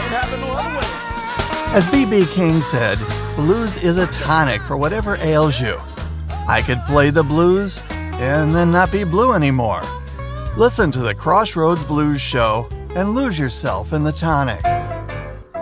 could happen no other way. As B.B. King said, blues is a tonic for whatever ails you. I could play the blues and then not be blue anymore. Listen to the Crossroads Blues Show and lose yourself in the tonic.